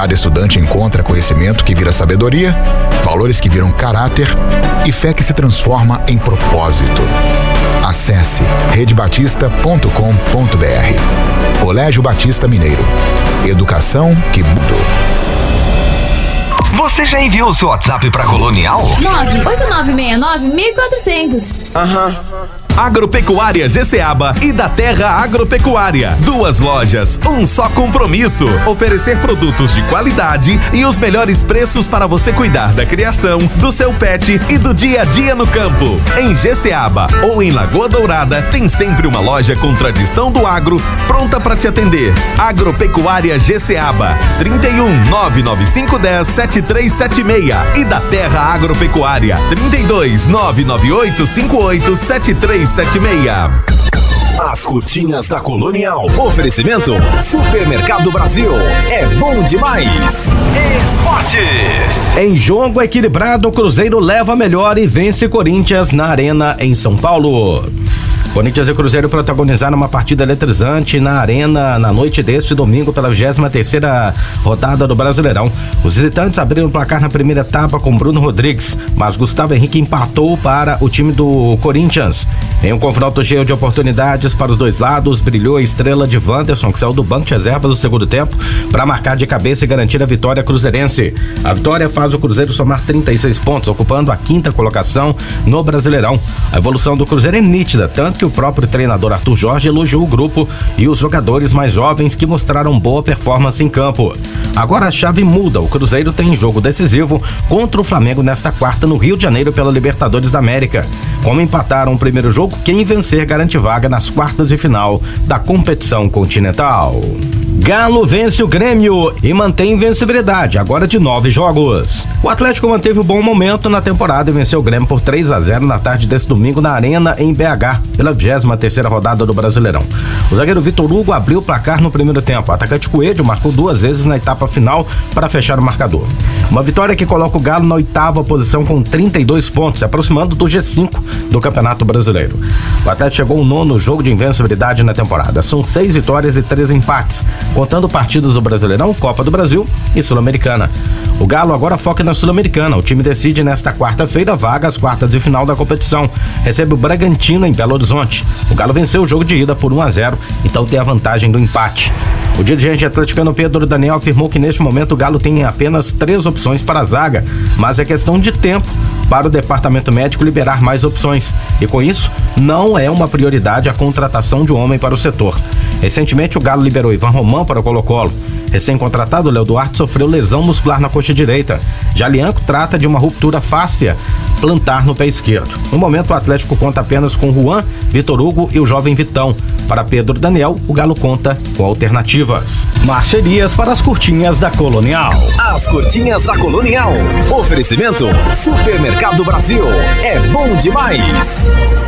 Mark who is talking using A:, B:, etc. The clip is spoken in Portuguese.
A: Cada estudante encontra conhecimento que vira sabedoria, valores que viram caráter e fé que se transforma em propósito. Acesse redebatista.com.br. Colégio Batista Mineiro. Educação que muda.
B: Você já enviou o seu WhatsApp para Colonial?
C: 98969-1400.
D: Agropecuária GCaba e da Terra Agropecuária. 2 lojas, um só compromisso. Oferecer produtos de qualidade e os melhores preços para você cuidar da criação, do seu pet e do dia a dia no campo. Em GCaba ou em Lagoa Dourada, tem sempre uma loja com tradição do agro pronta para te atender. Agropecuária GCaba, 31 99510 7376 e da Terra Agropecuária, 32 998 58 7376.
B: As curtinhas da Colonial. Oferecimento Supermercado Brasil. É bom demais. Esportes.
E: Em jogo equilibrado, o Cruzeiro leva a melhor e vence Corinthians na Arena em São Paulo. Corinthians e Cruzeiro protagonizaram uma partida eletrizante na Arena na noite deste domingo pela 23ª rodada do Brasileirão. Os visitantes abriram o placar na primeira etapa com Bruno Rodrigues, mas Gustavo Henrique empatou para o time do Corinthians. Em um confronto cheio de oportunidades para os dois lados, brilhou a estrela de Wanderson, que saiu do banco de reservas no segundo tempo para marcar de cabeça e garantir a vitória cruzeirense. A vitória faz o Cruzeiro somar 36 pontos, ocupando a 5ª colocação no Brasileirão. A evolução do Cruzeiro é nítida, tanto que o próprio treinador Arthur Jorge elogiou o grupo e os jogadores mais jovens que mostraram boa performance em campo. Agora a chave muda, o Cruzeiro tem jogo decisivo contra o Flamengo nesta quarta no Rio de Janeiro pela Libertadores da América. Como empataram o primeiro jogo, quem vencer garante vaga nas quartas de final da competição continental. Galo vence o Grêmio e mantém invencibilidade, agora de 9 jogos. O Atlético manteve um bom momento na temporada e venceu o Grêmio por 3-0 na tarde desse domingo na Arena em BH, pela 23ª rodada do Brasileirão. O zagueiro Vitor Hugo abriu o placar no primeiro tempo. O atacante Coelho marcou 2 vezes na etapa final para fechar o marcador. Uma vitória que coloca o Galo na 8ª posição com 32 pontos, se aproximando do G5 do Campeonato Brasileiro. O Atlético chegou ao 9º jogo de invencibilidade na temporada. São 6 vitórias e 3 empates, contando partidas do Brasileirão, Copa do Brasil e Sul-Americana. O Galo agora foca na Sul-Americana. O time decide nesta quarta-feira vaga às quartas de final da competição. Recebe o Bragantino em Belo Horizonte. O Galo venceu o jogo de ida por 1-0, então tem a vantagem do empate. O dirigente atleticano Pedro Daniel afirmou que neste momento o Galo tem apenas 3 opções para a zaga, mas é questão de tempo para o departamento médico liberar mais opções. E com isso, não é uma prioridade a contratação de um homem para o setor. Recentemente, o Galo liberou Ivan Romão para o Colo-Colo. Recém-contratado, Léo Duarte sofreu lesão muscular na coxa direita. Jalianco trata de uma ruptura fáscia plantar no pé esquerdo. No momento, o Atlético conta apenas com Juan, Vitor Hugo e o jovem Vitão. Para Pedro Daniel, o Galo conta com alternativas. Marcherias para as curtinhas da Colonial.
B: As curtinhas da Colonial. Oferecimento Supermercado Brasil. É bom demais.